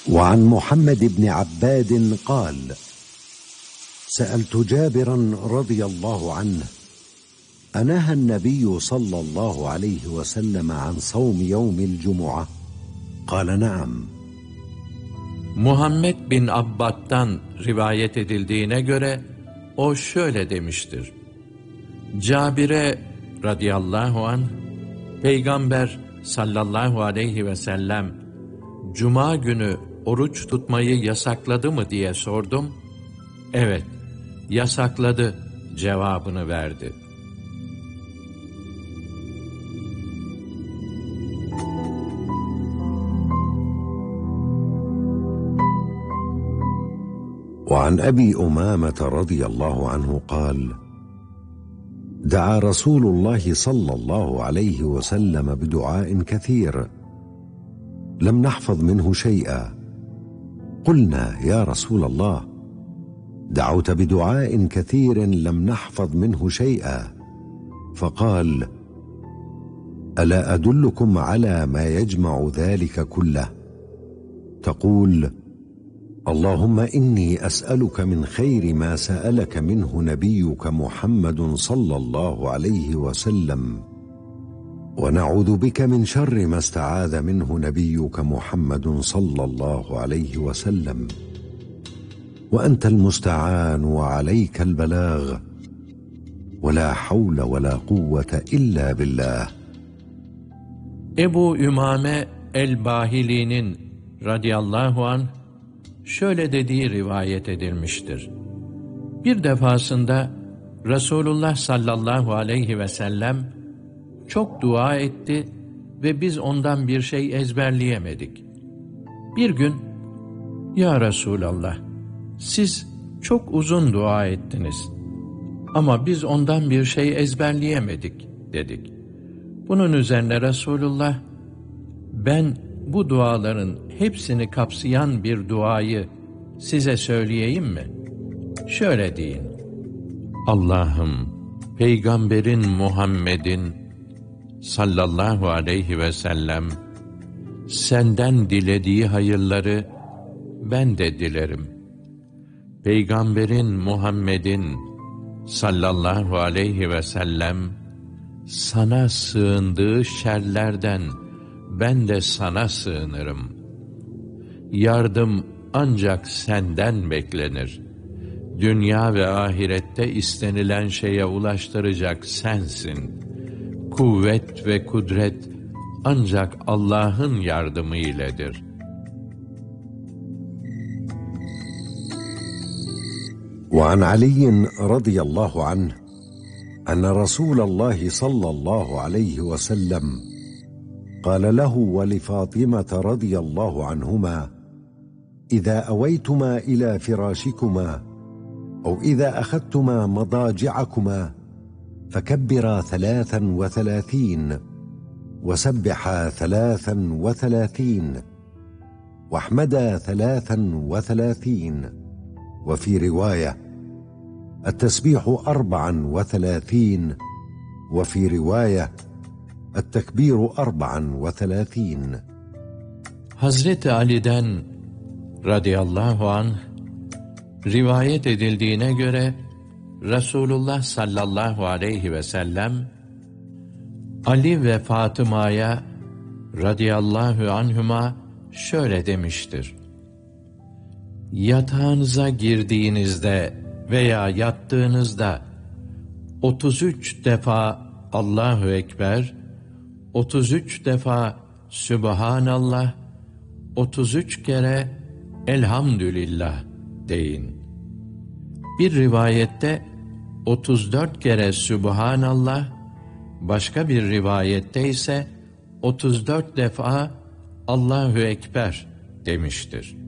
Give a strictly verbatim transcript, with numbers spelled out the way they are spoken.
وعن محمد بن عباد قال: سألت جابرا رضي الله عنه: أنهى النبي صلى الله عليه وسلم عن صوم يوم الجمعة؟ قال: نعم. Muhammed bin Abbad'dan rivayet edildiğine göre o şöyle demiştir: Cabir'e radıyallahu anh, Peygamber sallallahu aleyhi ve sellem Cuma günü oruç tutmayı yasakladı mı diye sordum. Evet, yasakladı cevabını verdi. وعن أبي أمامة رضي الله عنه قال: دعا رسول الله صلى الله عليه وسلم بدعاء كثير لم نحفظ منه شيئا. قلنا: يا رسول الله، دعوت بدعاء كثير لم نحفظ منه شيئا. فقال: ألا أدلكم على ما يجمع ذلك كله؟ تقول: اللهم إني أسألك من خير ما سألك منه نبيك محمد صلى الله عليه وسلم، ونعوذ بك من شر ما استعاذ منه نبيك محمد صلى الله عليه وسلم، وأنت المستعان وعليك البلاغ، ولا حول ولا قوة إلا بالله. Ebu Ümame el-Bahili'nin radıyallahu anh şöyle dediği rivayet edilmiştir: Bir defasında Resulullah sallallahu aleyhi ve sellem çok dua etti ve biz ondan bir şey ezberleyemedik. Bir gün, "Ya Resulallah, siz çok uzun dua ettiniz ama biz ondan bir şey ezberleyemedik," dedik. Bunun üzerine Resulullah, "Ben bu duaların hepsini kapsayan bir duayı size söyleyeyim mi? Şöyle deyin: Allah'ım, Peygamberin Muhammed'in sallallahu aleyhi ve sellem senden dilediği hayırları ben de dilerim. Peygamberin Muhammed'in sallallahu aleyhi ve sellem sana sığındığı şerlerden ben de sana sığınırım. Yardım ancak senden beklenir. Dünya ve ahirette istenilen şeye ulaştıracak sensin. Kuvvet ve kudret ancak Allah'ın yardımı iledir." وعن علي رضي الله عنه أن رسول الله صلى الله عليه وسلم قال له ولفاطمة رضي الله عنهما: إذا أويتما إلى فراشكما أو إذا أخذتما مضاجعكما فكبرا ثلاثا وثلاثين، وسبحا ثلاثا وثلاثين، واحمدا ثلاثا وثلاثين، وفي رواية: التسبيح أربعا وثلاثين، وفي رواية: الtekbir أربعا وثلاثين. Hazreti Ali'den radıyallahu anh rivayet edildiğine göre Resulullah sallallahu aleyhi ve sellem Ali ve Fatıma'ya radıyallahu anhuma şöyle demiştir: Yatağınıza girdiğinizde veya yattığınızda otuz üç defa Allahu Ekber, otuz üç defa Sübhanallah, otuz üç kere Elhamdülillah deyin. Bir rivayette otuz dört kere Sübhanallah, başka bir rivayette ise otuz dört defa Allahu Ekber demiştir.